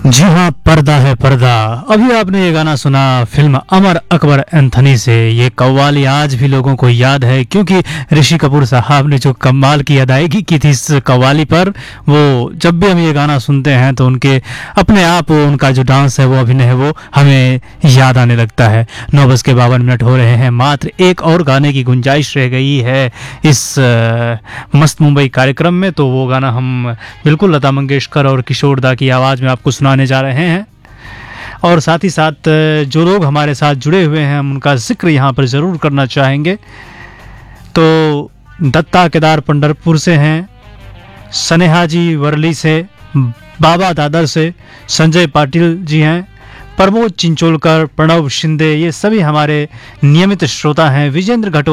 जी हाँ, पर्दा है पर्दा। अभी आपने ये गाना सुना फिल्म अमर अकबर एंथनी से। ये कव्वाली आज भी लोगों को याद है क्योंकि ऋषि कपूर साहब ने जो कमाल की अदायगी की थी इस कव्वाली पर, वो जब भी हम ये गाना सुनते हैं तो उनके अपने आप उनका जो डांस है, वो अभिनय है, वो हमें याद आने लगता है। 9:52 हो रहे हैं, मात्र एक और गाने की गुंजाइश रह गई है इस मस्त मुंबई कार्यक्रम में, तो वो गाना हम बिल्कुल लता मंगेशकर और किशोर दा की आवाज़ में आपको सुनाने जा रहे हैं। और साथ ही साथ जो लोग हमारे साथ जुड़े हुए हैं हम उनका जिक्र यहाँ पर ज़रूर करना चाहेंगे। तो दत्ता केदार पंढरपुर से हैं, स्नेहा जी वर्ली से, बाबा दादर से संजय पाटिल जी हैं, प्रमोद चिंचोलकर, प्रणव शिंदे, ये सभी हमारे नियमित श्रोता हैं। विजेंद्र घटो